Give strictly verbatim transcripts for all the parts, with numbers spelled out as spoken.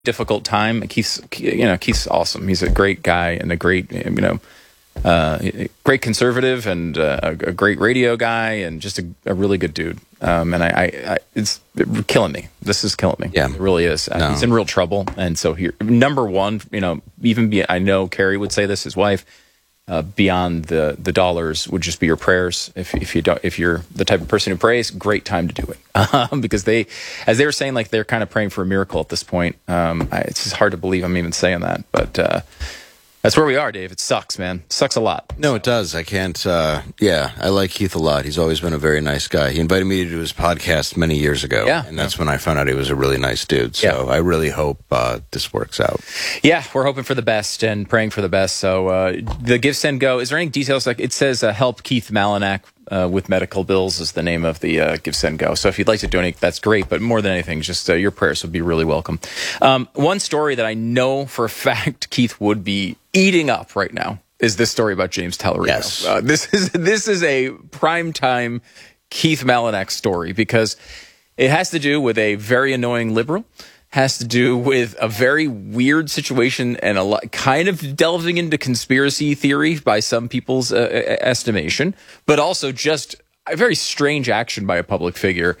difficult time. Keith's, you know, Keith's awesome. He's a great guy and a great, you know, uh, great conservative and uh, a, a great radio guy and just a, a really good dude. Um, and I, I, I it's killing me. This is killing me. Yeah, it really is. Uh, no. He's in real trouble. And so here, number one, you know, even be, I know Carrie would say this, his wife. Uh, beyond the the dollars would just be your prayers. If if you don't, if you're the type of person who prays, great time to do it. Um, because they, as they were saying, like they're kind of praying for a miracle at this point. Um, I, it's just hard to believe I'm even saying that, but uh, that's where we are, Dave. It sucks, man. It sucks a lot. No, it does. I can't. Uh, yeah, I like Keith a lot. He's always been a very nice guy. He invited me to do his podcast many years ago. Yeah, and that's when I found out he was a really nice dude. So yeah. I really hope uh, this works out. Yeah, we're hoping for the best and praying for the best. So uh, the Give, Send, Go. Is there any details? Like it says, uh, help Keith Malinak uh, with medical bills is the name of the uh, Give, Send, Go. So if you'd like to donate, that's great. But more than anything, just uh, your prayers would be really welcome. Um, one story that I know for a fact Keith would be eating up right now is this story about James Tallarico. Yes. Uh, this is this is a primetime Keith Malinak story because it has to do with a very annoying liberal, has to do with a very weird situation and a lot, kind of delving into conspiracy theory by some people's uh, estimation, but also just a very strange action by a public figure.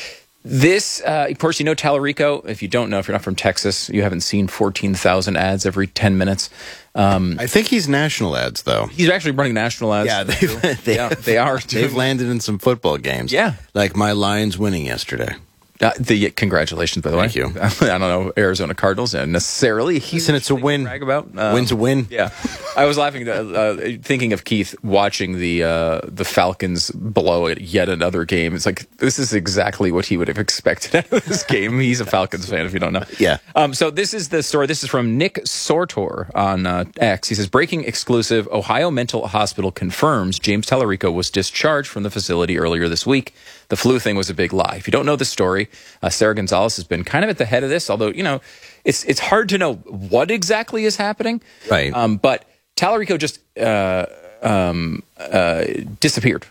This, uh, of course, you know Tallarico. If you don't know, if you're not from Texas, you haven't seen fourteen thousand ads every ten minutes. Um, I think he's national ads, though. He's actually running national ads. Yeah, they've, they, yeah, they are. They've landed in some football games. Yeah. Like my Lions winning yesterday. Uh, the congratulations, by the Thank way. Thank you. I don't know Arizona Cardinals and necessarily. Listen, it's a win. Brag about um, Win's a win. Yeah, I was laughing, uh, uh, thinking of Keith watching the uh, the Falcons blow at yet another game. It's like this is exactly what he would have expected out of this game. He's a Falcons fan, if you don't know. Yeah. Um. So this is the story. This is from Nick Sortor on uh, X. He says, "Breaking exclusive: Ohio Mental Hospital confirms James Tallarico was discharged from the facility earlier this week. The flu thing was a big lie." If you don't know the story, uh, Sarah Gonzalez has been kind of at the head of this, although, you know, it's it's hard to know what exactly is happening. Right. Um, but Tallarico just uh, um, uh, disappeared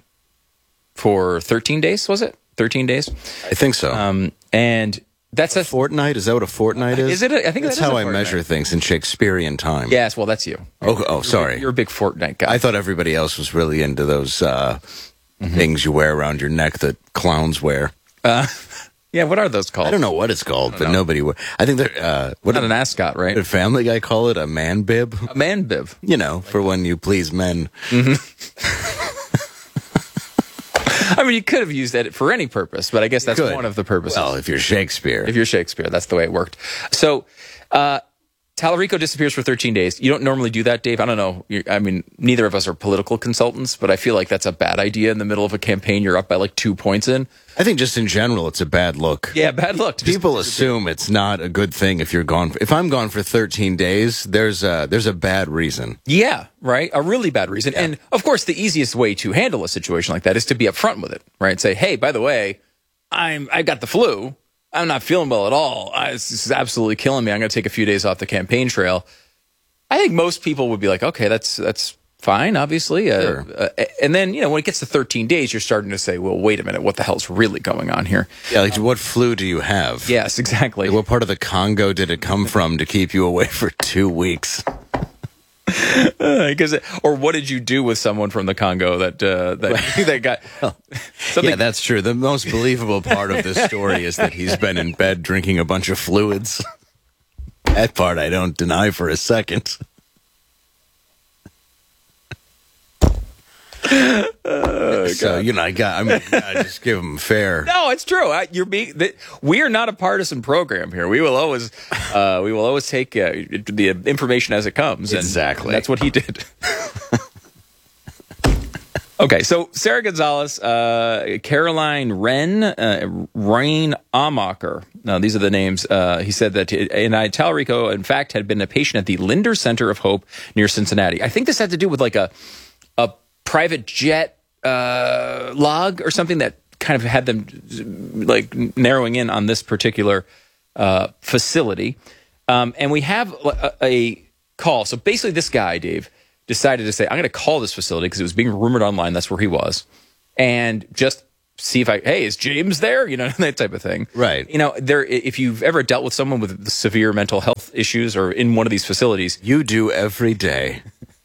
for thirteen days, was it? thirteen days? I think so. Um, and that's a, a fortnight? Is that what a fortnight is? Is it? A, I think that's that is how a I fortnight. measure things in Shakespearean time. Yes, well, that's you. Oh, oh sorry. You're, you're a big fortnight guy. I thought everybody else was really into those uh, mm-hmm. things you wear around your neck that clowns wear. Uh, yeah, what are those called? I don't know what it's called, but know. nobody wear. I think they're uh, what not did, an ascot, right? Did Family Guy call it a man bib? A man bib. You know, for when you please men. Mm-hmm. I mean, you could have used that for any purpose, but I guess that's one of the purposes. Well, if you're Shakespeare. If you're Shakespeare, that's the way it worked. So, uh, Tallarico disappears for thirteen days. You don't normally do that, Dave. I don't know. You're, I mean, neither of us are political consultants, but I feel like that's a bad idea in the middle of a campaign. You're up by like two points in. I think just in general, it's a bad look. Yeah, bad look. People assume it's not a good thing if you're gone. For, if I'm gone for thirteen days, there's a, there's a bad reason. Yeah, right? A really bad reason. Yeah. And, of course, the easiest way to handle a situation like that is to be upfront with it, right? Say, hey, by the way, I'm, I got the flu. I'm not feeling well at all. I, this is absolutely killing me. I'm going to take a few days off the campaign trail. I think most people would be like, okay, that's that's fine, obviously. Uh, Sure. uh, and then, you know, when it gets to thirteen days, you're starting to say, well, wait a minute, what the hell's really going on here? Yeah, like what flu do you have? Yes, exactly. Like, what part of the Congo did it come from to keep you away for two weeks? Because, uh, or what did you do with someone from the Congo that uh, that that got? Well, yeah, that's true. The most believable part of this story is that he's been in bed drinking a bunch of fluids. That part I don't deny for a second. Oh, so you know, I got. I mean, I just give him fair. No, it's true. I, you're being. The, we are not a partisan program here. We will always, uh, we will always take uh, the information as it comes. And, exactly. And that's what he did. Okay, so Sarah Gonzalez, uh, Caroline Wren, uh, Rain Amacher. Now, these are the names. Uh, he said that in Tallarico, in fact, had been a patient at the Linder Center of Hope near Cincinnati. I think this had to do with like a a private jet uh, log or something that kind of had them like narrowing in on this particular uh, facility. Um, and we have a, a call. So basically, this guy, Dave, decided to say, I'm going to call this facility because it was being rumored online. That's where he was. And just see if I, hey, is James there? You know, that type of thing. Right. You know, there. If you've ever dealt with someone with severe mental health issues or in one of these facilities, you do every day.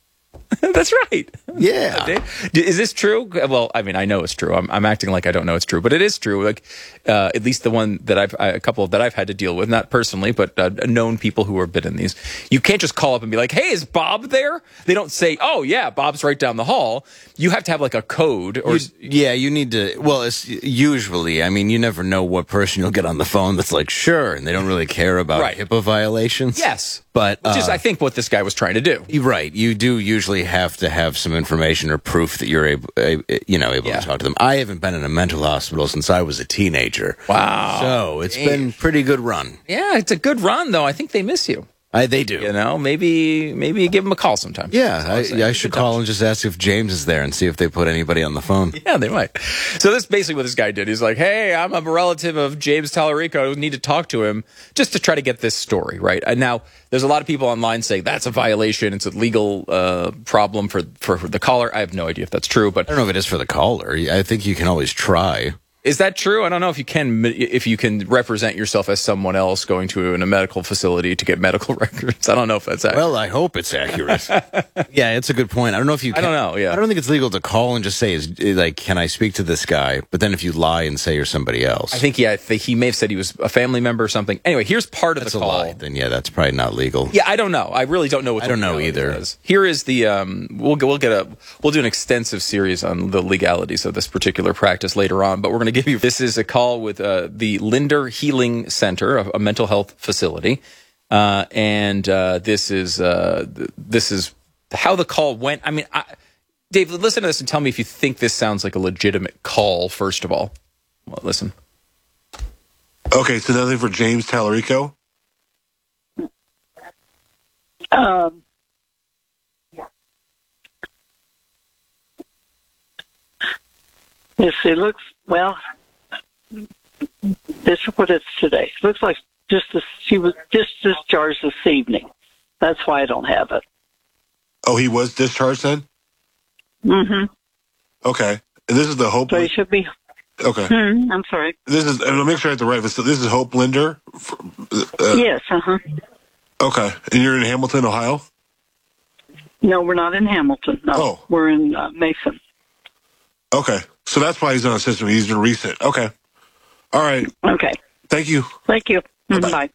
That's right. Yeah. Is this true? Well, I mean, I know it's true. I'm, I'm acting like I don't know it's true, but it is true. Like, uh, at least the one that I've, a couple that I've had to deal with, not personally, but uh, known people who have been in these. You can't just call up and be like, "Hey, is Bob there?" They don't say, "Oh yeah, Bob's right down the hall." You have to have like a code, or you, yeah, you need to. Well, it's usually, I mean, you never know what person you'll get on the phone that's like, "Sure," and they don't really care about right. HIPAA violations. Yes, but which uh, is, I think, what this guy was trying to do. Right. You do usually have to have some information or proof that you're able, you know, able yeah. to talk to them. I haven't been in a mental hospital since I was a teenager. Wow. So it's Damn. been pretty good run. Yeah, it's a good run, though. I think they miss you. I, they do. You know, maybe maybe give them a call sometime. Yeah, I, I should call and just ask if James is there and see if they put anybody on the phone. Yeah, they might. So this is basically what this guy did. He's like, hey, I'm a relative of James Tallarico. I need to talk to him just to try to get this story, right? And now there's a lot of people online saying that's a violation. It's a legal uh, problem for, for the caller. I have no idea if that's true, but I don't know if it is for the caller. I think you can always try. Is that true? I don't know if you can if you can represent yourself as someone else going to a medical facility to get medical records. I don't know if that's accurate. Well, I hope it's accurate. Yeah, it's a good point. I don't know if you can, I don't know, yeah. I don't think it's legal to call and just say, is like, can I speak to this guy? But then if you lie and say you're somebody else. I think, yeah, I think he may have said he was a family member or something. Anyway, here's part of that's the a call. lie. Then, yeah, that's probably not legal. Yeah, I don't know. I really don't know what I don't know either. is. Here is the, um, we'll, we'll get a, we'll do an extensive series on the legalities of this particular practice later on, but we're going to give you, this is a call with uh, the Linder Healing Center, a, a mental health facility. Uh, and uh, this is uh, this is how the call went. I mean, I, Dave, listen to this and tell me if you think this sounds like a legitimate call, first of all. Well, listen. Okay, so nothing for James Tallarico? Um, yes, it looks, well, this is what it's today. It looks like just this, she was just discharged this evening. That's why I don't have it. Oh, he was discharged then? Mm-hmm. Okay. And this is the Hope... So he should be... Okay. Mm, I'm sorry. This is... I'll make sure I have the right... This is Hope Linder? Uh, yes, uh-huh. Okay. And you're in Hamilton, Ohio? No, we're not in Hamilton. No, oh. We're in uh, Mason. Okay. So that's why he's on the system. He's been recent. Okay. All right. Okay. Thank you. Thank you. Bye-bye. Bye.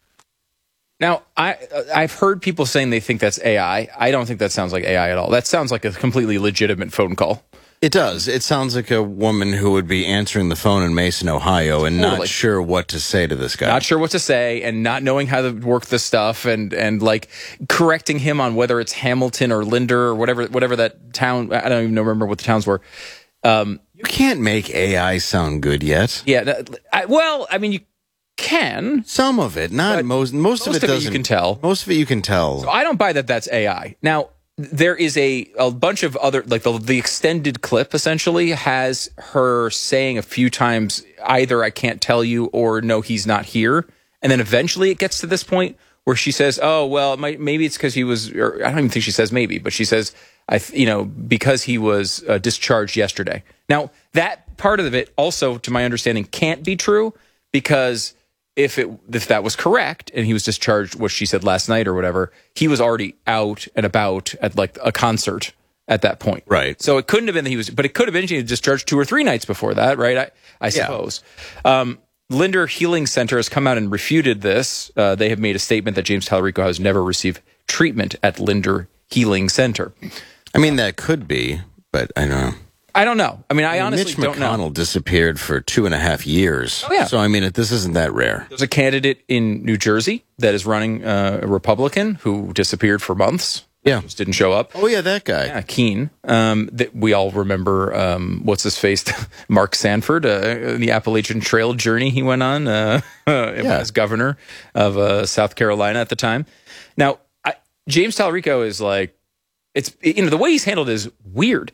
Now, I, I've heard people saying they think that's A I. I don't think that sounds like A I at all. That sounds like a completely legitimate phone call. It does. It sounds like a woman who would be answering the phone in Mason, Ohio, and Totally. not sure what to say to this guy. Not sure what to say and not knowing how to work the stuff and, and like correcting him on whether it's Hamilton or Linder or whatever whatever that town. I don't even remember what the towns were. Um, you can't make A I sound good yet. Yeah. I, well, I mean, you can. Some of it, not most. Most, most of it of doesn't. It you can tell. Most of it you can tell. So I don't buy that that's A I. Now, there is a, a bunch of other, like the, the extended clip essentially has her saying a few times either I can't tell you or no, he's not here. And then eventually it gets to this point where she says, oh, well, it might, maybe it's because he was, or I don't even think she says maybe, but she says, I, you know, because he was uh, discharged yesterday. Now, that part of it also, to my understanding, can't be true because if it if that was correct and he was discharged, what she said last night or whatever, he was already out and about at like a concert at that point. Right. So it couldn't have been that he was, but it could have been he was discharged two or three nights before that, right? I, I suppose. Yeah. Um, Linder Healing Center has come out and refuted this. Uh, they have made a statement that James Tallarico has never received treatment at Linder Healing Center. I mean, that could be, but I don't know. I don't know. I mean, I, I mean, Mitch honestly don't know. McConnell disappeared for two and a half years. Oh, yeah. So, I mean, it, this isn't that rare. There's a candidate in New Jersey that is running uh, a Republican who disappeared for months. Yeah. Just didn't show up. Oh, yeah, that guy. Yeah, Keene. Um, that we all remember, um, what's his face? Mark Sanford, uh, the Appalachian Trail journey he went on uh, yeah. as governor of uh, South Carolina at the time. Now, I, James Tallarico is like, it's, you know, the way he's handled is weird.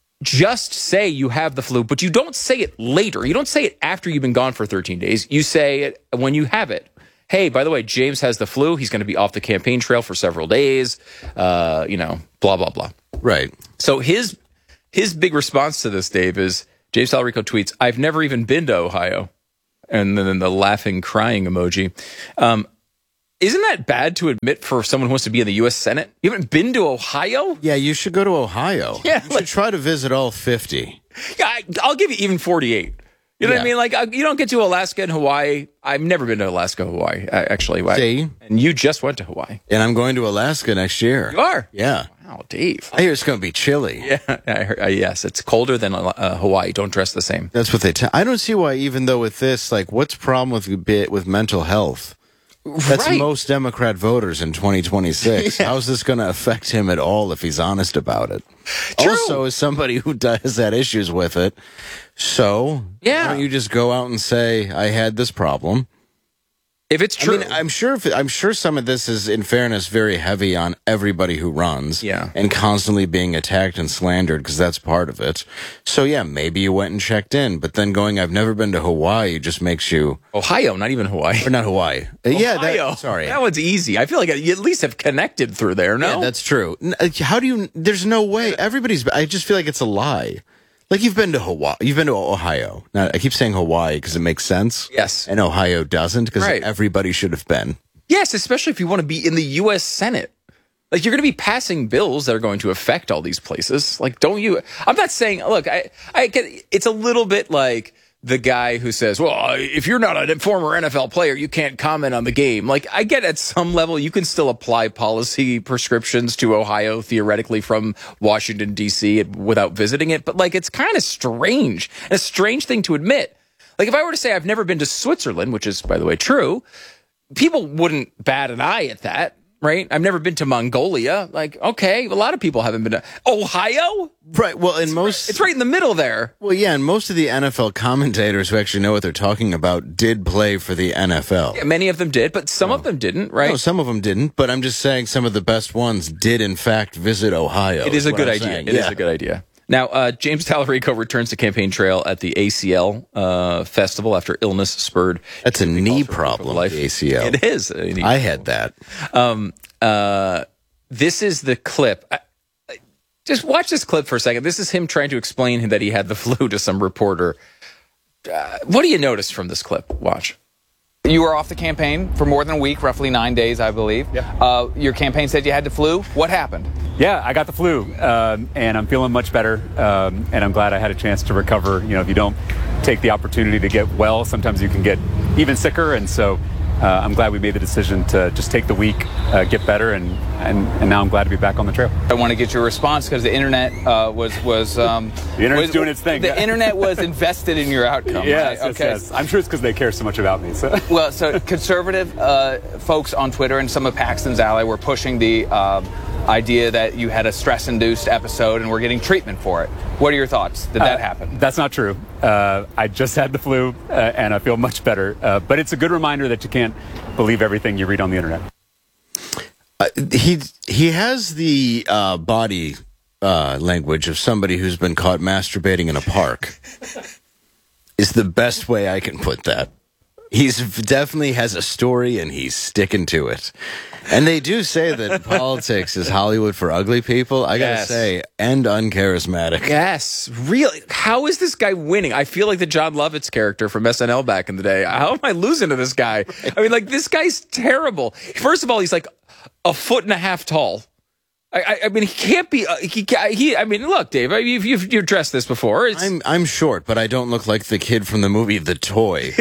Just say you have the flu, but you don't say it later. You don't say it after you've been gone for thirteen days. You say it when you have it. Hey, by the way, James has the flu. He's going to be off the campaign trail for several days. Uh, you know, blah, blah, blah. Right. So his his big response to this, Dave, is James Talarico tweets, I've never even been to Ohio. And then the laughing, crying emoji. Um, isn't that bad to admit for someone who wants to be in the U S Senate? You haven't been to Ohio? Yeah, you should go to Ohio. Yeah, you like, should try to visit all fifty. Yeah, I, I'll give you even forty-eight. You know yeah. what I mean? Like, you don't get to Alaska and Hawaii. I've never been to Alaska, Hawaii, actually. See? And you just went to Hawaii. And I'm going to Alaska next year. You are? Yeah. Wow, Dave. I hear it's going to be chilly. Yeah, I heard, uh, yes, it's colder than uh, Hawaii. Don't dress the same. That's what they tell. I don't see why, even though with this, like, what's the problem with bit with mental health? That's right. most Democrat voters in twenty twenty-six. Yeah. How's this going to affect him at all if he's honest about it? True. Also, as somebody who does had issues with it, so yeah. why don't you just go out and say, I had this problem? If it's true, I mean, I'm sure. If it, I'm sure some of this is, in fairness, very heavy on everybody who runs, yeah, and constantly being attacked and slandered because that's part of it. So yeah, maybe you went and checked in, but then going, I've never been to Hawaii, just makes you Ohio, not even Hawaii, or not Hawaii. Uh, yeah, that, sorry, that one's easy. I feel like you at least have connected through there. No, yeah, that's true. How do you? There's no way. Everybody's. I just feel like it's a lie. Like you've been to Hawaii, you've been to Ohio. Now, I keep saying Hawaii because it makes sense. Yes. And Ohio doesn't because right. everybody should have been. Yes, especially if you want to be in the U S Senate. Like you're going to be passing bills that are going to affect all these places. Like, don't you? I'm not saying. Look, I, I get. It's a little bit like the guy who says, well, if you're not a former N F L player, you can't comment on the game. Like, I get at some level you can still apply policy prescriptions to Ohio theoretically from Washington, D C without visiting it. But, like, it's kind of strange, and a strange thing to admit. Like, if I were to say I've never been to Switzerland, which is, by the way, true, people wouldn't bat an eye at that. Right? I've never been to Mongolia. Like, okay, a lot of people haven't been to Ohio. Right. Well, in it's most, right, it's right in the middle there. Well, yeah, and most of the N F L commentators who actually know what they're talking about did play for the N F L. Yeah, many of them did, but some oh. of them didn't. Right? No, some of them didn't. But I'm just saying, some of the best ones did, in fact, visit Ohio. It is, is a good I'm idea. saying. It yeah. is a good idea. Now, uh, James Talarico returns to campaign trail at the A C L uh, festival after illness spurred. That's a knee problem. Life. The A C L. It is. A knee I had that. Um, uh, this is the clip. I, I, just watch this clip for a second. This is him trying to explain that he had the flu to some reporter. Uh, what do you notice from this clip? Watch. You were off the campaign for more than a week, roughly nine days, I believe. Yep. Uh, your campaign said you had the flu. What happened? Yeah, I got the flu, um, and I'm feeling much better, um, and I'm glad I had a chance to recover. You know, if you don't take the opportunity to get well, sometimes you can get even sicker, and so uh, I'm glad we made the decision to just take the week, uh, get better, and, and, and now I'm glad to be back on the trail. I want to get your response because the internet uh, was was um, the internet's was, doing its thing. The internet was invested in your outcome. Yes, right? yes, okay. yes. I'm sure it's because they care so much about me. So. Well, so conservative uh, folks on Twitter and some of Paxton's ally were pushing the uh, idea that you had a stress-induced episode and we're getting treatment for it. What are your thoughts? Did that uh, happen? That's not true. Uh, I just had the flu, uh, and I feel much better. Uh, but it's a good reminder that you can't believe everything you read on the internet. Uh, he he has the uh, body uh, language of somebody who's been caught masturbating in a park. Is the best way I can put that. He's definitely has a story, and he's sticking to it. And they do say that politics is Hollywood for ugly people. I gotta yes. say, and uncharismatic. Yes, really. How is this guy winning? I feel like the John Lovitz character from S N L back in the day. How am I losing to this guy? I mean, like, this guy's terrible. First of all, he's like a foot and a half tall. I, I, I mean, he can't be. Uh, he, he. I mean, look, Dave. I mean, you've, you've you've addressed this before. It's, I'm I'm short, but I don't look like the kid from the movie The Toy.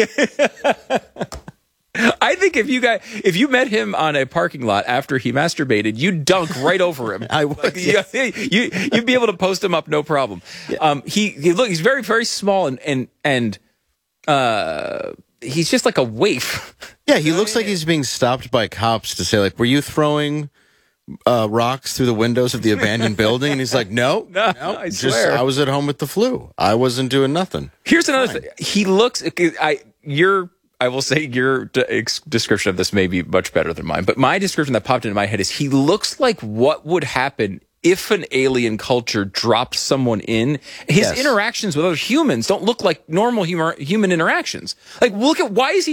I think if you guys, if you met him on a parking lot after he masturbated, you'd dunk right over him. I would. Like, Yes. you, you, you'd be able to post him up, no problem. Yeah. Um, he, he look, he's very, very small, and and and uh, he's just like a waif. Yeah, he looks like he's being stopped by cops to say, like, "Were you throwing uh, rocks through the windows of the abandoned building?" And he's like, "No, no, no I just swear. I was at home with the flu. I wasn't doing nothing." Here's another thing. He looks. I your. I will say your de- description of this may be much better than mine, but my description that popped into my head is he looks like what would happen if an alien culture dropped someone in. His Yes. interactions with other humans don't look like normal humor, human interactions. Like, look at, why is he,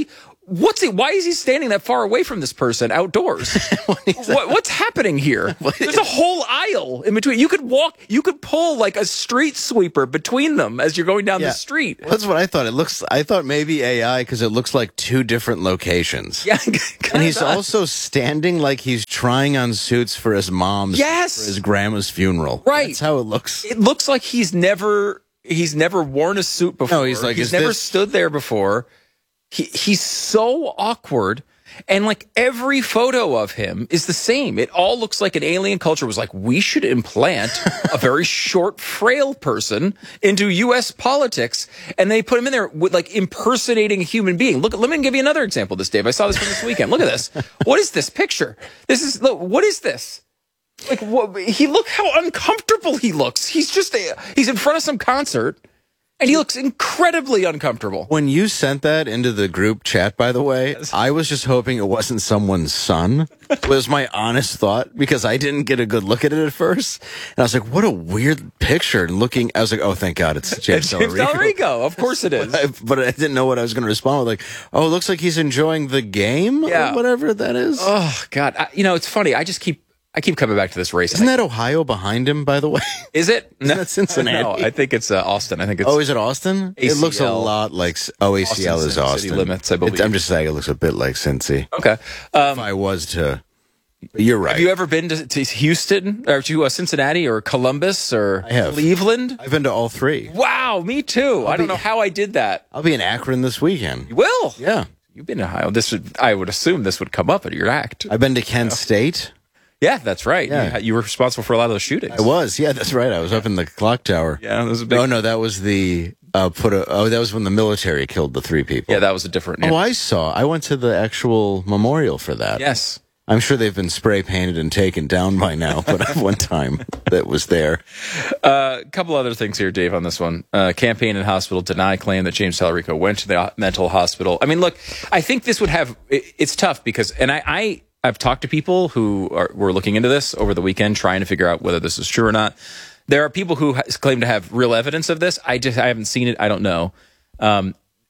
what's he? Why is he standing that far away from this person outdoors? what, what's happening here? There's a whole aisle in between. You could walk. You could pull like a street sweeper between them as you're going down Yeah. the street. Well, that's what I thought. It looks. I thought maybe A I because it looks like two different locations. Yeah, And he's also standing like he's trying on suits for his mom's, Yes. for his grandma's funeral. Right. That's how it looks. It looks like he's never he's never worn a suit before. No, he's like, he's is never this- stood there before. He he's so awkward, and like every photo of him is the same. It all looks like an alien culture was like, we should implant a very short, frail person into U S politics, and they put him in there with like impersonating a human being. Look, let me give you another example of this, Dave. I saw this from this weekend. Look at this. What is this picture? This is look. What is this? Like what, he look how uncomfortable he looks. He's just a, he's in front of some concert, and he looks incredibly uncomfortable. When you sent that into the group chat, by the way, I was just hoping it wasn't someone's son. Was my honest thought, because I didn't get a good look at it at first, and I was like, "What a weird picture!" And looking, I was like, "Oh, thank God, it's James, James Delrico." Delrico, of course it is. But I, but I didn't know what I was going to respond with. Like, "Oh, it looks like he's enjoying the game, Yeah. or whatever that is." Oh God, I, you know it's funny. I just keep I keep coming back to this race. Isn't that Ohio behind him, by the way? Is it? Isn't that Cincinnati? No, I think it's uh, Austin. I think it's Oh, is it Austin? A C L. It looks a lot like oh, A C L Austin is City Austin. limits, I believe. It's- I'm just saying it looks a bit like Cincy. okay. Um, If I was to, you're right. have you ever been to, to Houston or to uh, Cincinnati or Columbus or I have. Cleveland? I've been to all three. Wow, me too. I don't be- know how I did that. I'll be in Akron this weekend. You will? Yeah, You've been to Ohio. This would I would assume this would come up at your act. I've been to Kent State. Yeah, that's right. Yeah. You, had- you were responsible for a lot of those shootings. I was. Yeah, that's right. I was up in the clock tower. Yeah, that was a big. No, no, that was the uh, put a. Oh, that was when the military killed the three people. Yeah, that was a different. Oh, I saw. I went to the actual memorial for that. Yes. I'm sure they've been spray painted and taken down by now, but at one time that was there. Uh, a couple other things here, Dave, on this one. Uh, campaign and hospital deny claim that James Talarico went to the uh, mental hospital. I mean, look, I think this would have, it, it's tough because, and I, I, I've talked to people who are, were looking into this over the weekend, trying to figure out whether this is true or not. There are people who ha- claim to have real evidence of this. I just, I haven't seen it. I don't know. Um,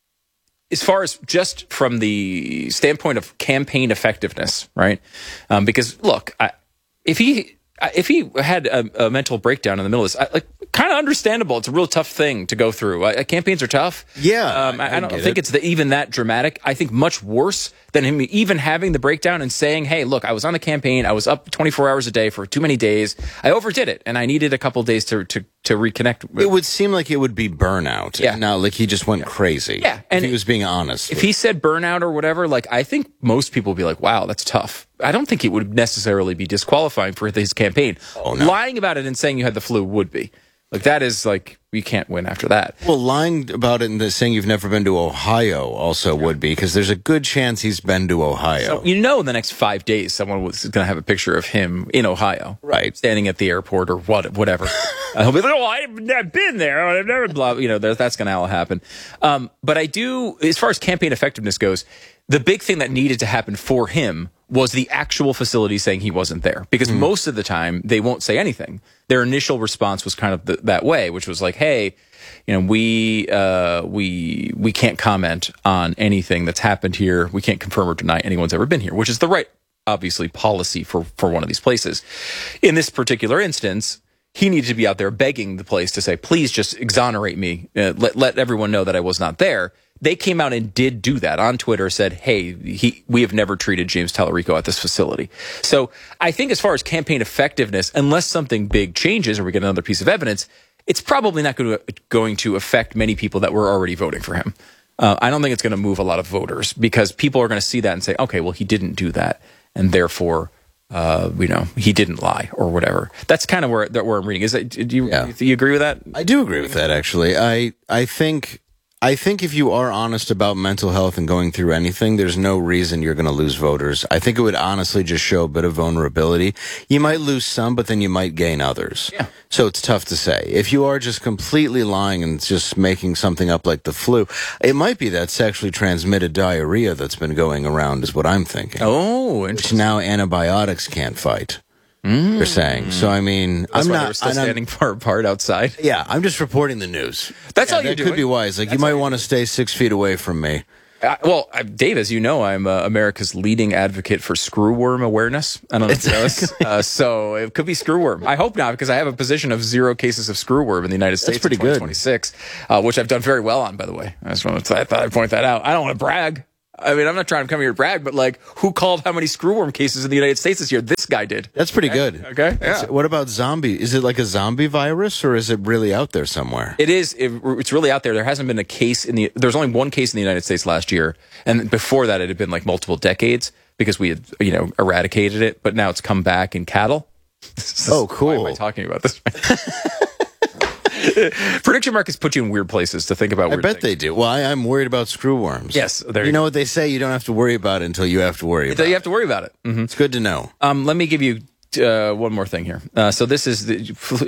as far as just from the standpoint of campaign effectiveness, right? Um, because look, I, if he if he had a, a mental breakdown in the middle of this, I, like kind of understandable. It's a real tough thing to go through. Uh, campaigns are tough. Yeah, um, I, I I don't get think it. it's the, even that dramatic. I think much worse than him even having the breakdown and saying, "Hey, look, I was on the campaign. I was up twenty-four hours a day for too many days. I overdid it, and I needed a couple days to to to reconnect." With. It would seem like it would be burnout. Yeah. Now, like he just went crazy. Yeah, If and he was being honest. If he said burnout or whatever, like I think most people would be like, "Wow, that's tough." I don't think it would necessarily be disqualifying for his campaign. Oh, no. Lying about it and saying you had the flu would be. Like that is like you can't win after that. Well, lying about it and the, saying you've never been to Ohio also would be, because there's a good chance he's been to Ohio. So you know, in the next five days, someone was going to have a picture of him in Ohio, Right. standing at the airport or what, whatever. uh, he'll be like, "Oh, I've, I've been there. I've never blah." You know, that, that's going to all happen. Um, but I do, as far as campaign effectiveness goes, the big thing that needed to happen for him was the actual facility saying he wasn't there, because Mm. most of the time they won't say anything. Their initial response was kind of the, that way, which was like, "Hey, you know, we uh, we we can't comment on anything that's happened here. We can't confirm or deny anyone's ever been here," which is the right, obviously, policy for for one of these places. In this particular instance, he needed to be out there begging the place to say, "Please just exonerate me. Uh, let let everyone know that I was not there." They came out and did do that on Twitter, said, "Hey, he, we have never treated James Talarico at this facility." So I think as far as campaign effectiveness, unless something big changes or we get another piece of evidence, it's probably not going to, going to affect many people that were already voting for him. Uh, I don't think it's going to move a lot of voters, because people are going to see that and say, okay, well, he didn't do that, and therefore, uh, you know, he didn't lie or whatever. That's kind of where, that where I'm reading. Is that, do you, Yeah. do you agree with that? I do agree with that, actually. I I think I think if you are honest about mental health and going through anything, there's no reason you're going to lose voters. I think it would honestly just show a bit of vulnerability. You might lose some, but then you might gain others. Yeah. So it's tough to say. If you are just completely lying and just making something up like the flu, it might be that sexually transmitted diarrhea that's been going around, is what I'm thinking. Oh, Which interesting. now antibiotics can't fight. They're saying. So, I mean, That's I'm why not they were still and I'm- standing far apart outside. Yeah, I'm just reporting the news. That's Yeah, all you're that doing. could be wise. Like, you might want to stay six feet away from me. Uh, well, I, Dave, as you know, I'm uh, America's leading advocate for screwworm awareness. I don't know if you know this. Uh, so it could be screwworm. I hope not, because I have a position of zero cases of screwworm in the United States. That's pretty in twenty good. twenty-six, uh, which I've done very well on, by the way. I just want to, I thought I'd point that out. I don't want to brag. I mean, I'm not trying to come here to brag, but like, who called how many screwworm cases in the United States this year? This guy did. That's pretty good. Okay. Yeah. So what about zombie? Is it like a zombie virus, or is it really out there somewhere? It is. It, it's really out there. There hasn't been a case in the. There's only one case in the United States last year, and before that, it had been like multiple decades because we had, you know, eradicated it. But now it's come back in cattle. Oh, cool. Why am I talking about this? Prediction markets put you in weird places to think about. I Weird bet things. they do. Well, I, I'm worried about screwworms. Yes, there you You know go. what they say? You don't have to worry about it until you have to worry about You it. have to worry about it. Mhm. It's good to know. Um, let me give you uh, one more thing here. Uh, so this is the